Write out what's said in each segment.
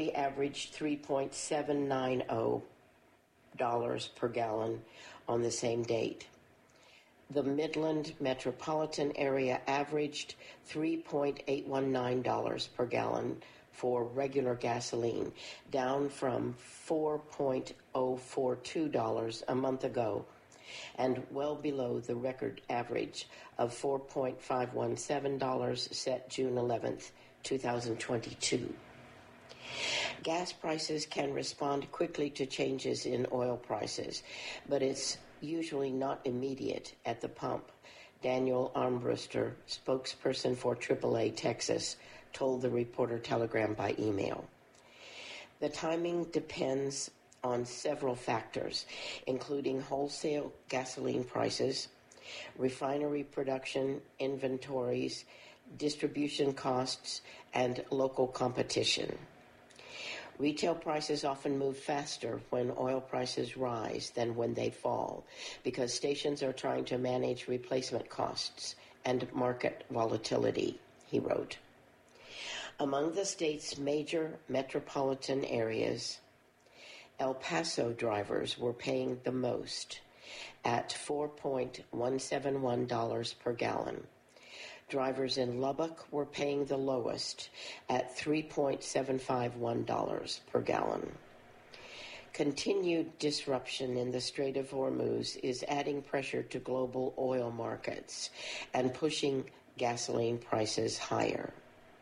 averaged $3.790 per gallon on the same date. The Midland metropolitan area averaged $3.819 per gallon for regular gasoline, down from $4.042 a month ago, and well below the record average of $4.517 set June 11th, 2022. Gas prices can respond quickly to changes in oil prices, but it's usually not immediate at the pump. Daniel Armbruster, spokesperson for AAA Texas, told the Reporter Telegram by email. The timing depends on several factors, including wholesale gasoline prices, refinery production, inventories, distribution costs, and local competition. Retail prices often move faster when oil prices rise than when they fall, because stations are trying to manage replacement costs and market volatility, he wrote. Among the state's major metropolitan areas, El Paso drivers were paying the most at $4.171 per gallon. Drivers in Lubbock were paying the lowest at $3.751 per gallon. Continued disruption in the Strait of Hormuz is adding pressure to global oil markets and pushing gasoline prices higher.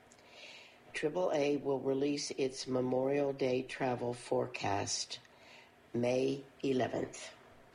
AAA will release its Memorial Day travel forecast May 11th.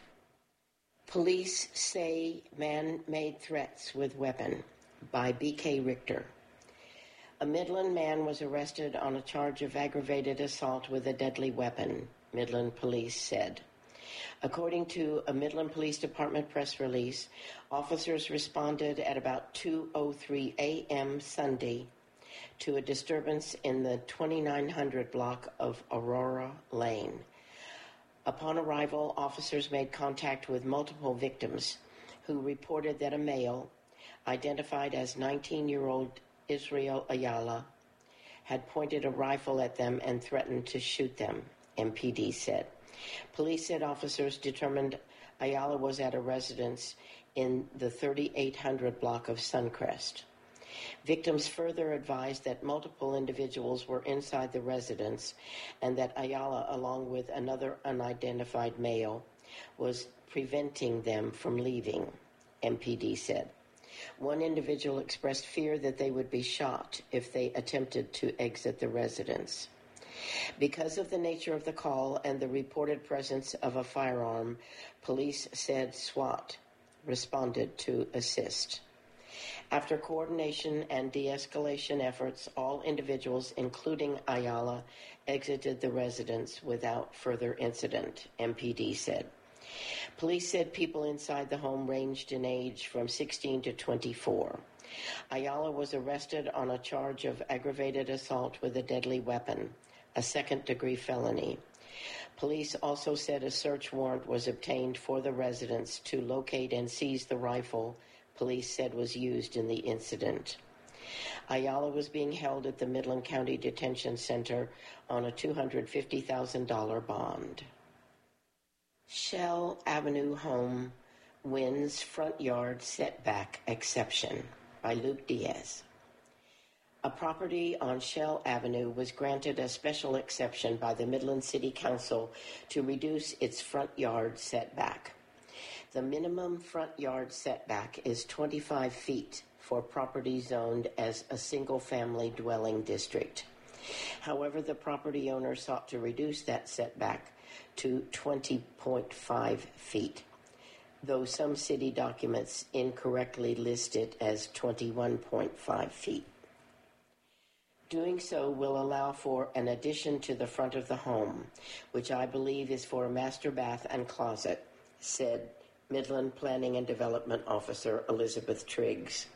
Police say man made threats with weapon, by B.K. Richter. A Midland man was arrested on a charge of aggravated assault with a deadly weapon, Midland police said. According to a Midland Police Department press release, officers responded at about 2:03 a.m. Sunday to a disturbance in the 2900 block of Aurora Lane. Upon arrival, officers made contact with multiple victims who reported that a male, identified as 19-year-old Israel Ayala, had pointed a rifle at them and threatened to shoot them, MPD said. Police said officers determined Ayala was at a residence in the 3800 block of Suncrest. Victims further advised that multiple individuals were inside the residence and that Ayala, along with another unidentified male, was preventing them from leaving, MPD said. One individual expressed fear that they would be shot if they attempted to exit the residence. Because of the nature of the call and the reported presence of a firearm, police said SWAT responded to assist. After coordination and de-escalation efforts, all individuals, including Ayala, exited the residence without further incident, MPD said. Police said people inside the home ranged in age from 16 to 24. Ayala was arrested on a charge of aggravated assault with a deadly weapon, a second-degree felony. Police also said a search warrant was obtained for the residence to locate and seize the rifle police said was used in the incident. Ayala was being held at the Midland County Detention Center on a $250,000 bond. Shell Avenue home wins front yard setback exception, by Luke Diaz. A property on Shell Avenue was granted a special exception by the Midland City Council to reduce its front yard setback. The minimum front yard setback is 25 feet for property zoned as a single-family dwelling district. However, the property owner sought to reduce that setback to 20.5 feet, though some city documents incorrectly list it as 21.5 feet. Doing so will allow for an addition to the front of the home, which I believe is for a master bath and closet, said Midland Planning and Development Officer Elizabeth Triggs.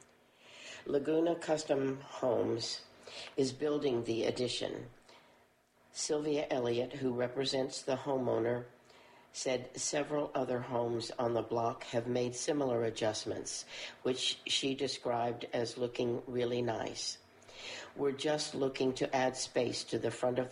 Laguna Custom Homes is building the addition. Sylvia Elliott, who represents the homeowner, said several other homes on the block have made similar adjustments, which she described as looking really nice. We're just looking to add space to the front of